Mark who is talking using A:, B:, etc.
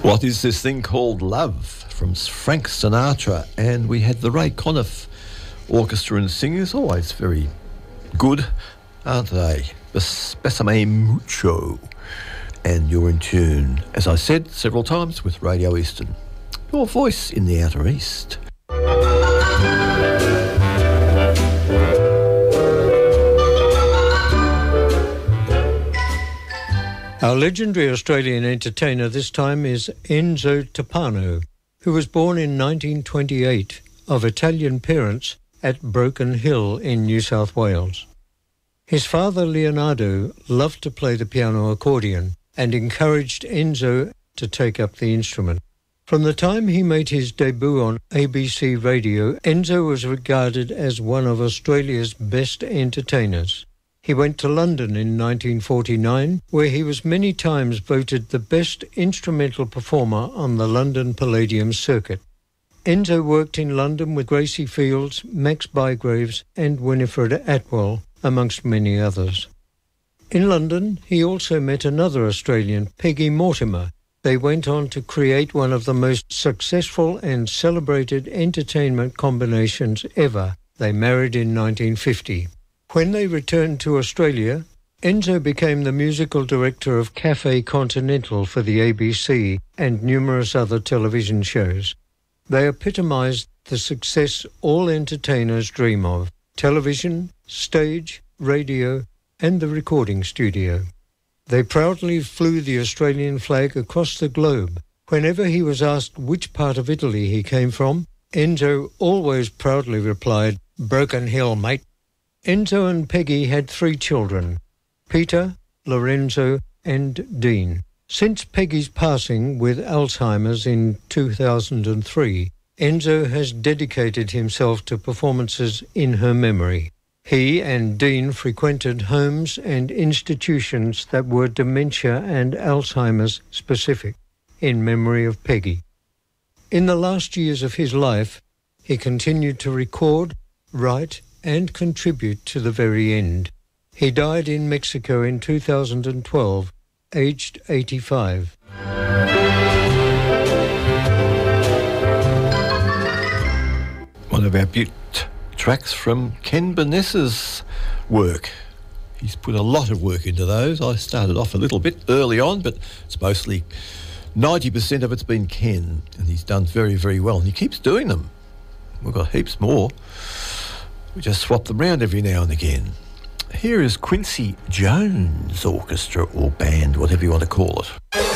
A: What is this thing called love? From Frank Sinatra, and we had the Ray Conniff Orchestra and Singers, always very good, aren't they? Besame mucho. And you're in tune, as I said several times, with Radio Eastern. Your voice in the Outer East.
B: Our legendary Australian entertainer this time is Enzo Topano, who was born in 1928 of Italian parents at Broken Hill in New South Wales. His father, Leonardo, loved to play the piano accordion and encouraged Enzo to take up the instrument. From the time he made his debut on ABC Radio, Enzo was regarded as one of Australia's best entertainers. He went to London in 1949, where he was many times voted the best instrumental performer on the London Palladium circuit. Enzo worked in London with Gracie Fields, Max Bygraves and Winifred Atwell, amongst many others. In London, he also met another Australian, Peggy Mortimer. They went on to create one of the most successful and celebrated entertainment combinations ever. They married in 1950. When they returned to Australia, Enzo became the musical director of Cafe Continental for the ABC and numerous other television shows. They epitomised the success all entertainers dream of: television, stage, radio, and the recording studio. They proudly flew the Australian flag across the globe. Whenever he was asked which part of Italy he came from, Enzo always proudly replied, "Broken Hill, mate." Enzo and Peggy had 3 children, Peter, Lorenzo and Dean. Since Peggy's passing with Alzheimer's in 2003, Enzo has dedicated himself to performances in her memory. He and Dean frequented homes and institutions that were dementia and Alzheimer's specific, in memory of Peggy. In the last years of his life, he continued to record, write, and contribute to the very end. He died in Mexico in 2012, aged 85.
A: One of our Butte tracks from Ken Banessa's work. He's put a lot of work into those. I started off a little bit early on, but it's mostly 90% of it's been Ken, and he's done very, very well, and he keeps doing them. We've got heaps more. We just swap them around every now and again. Here is Quincy Jones Orchestra or band, whatever you want to call it.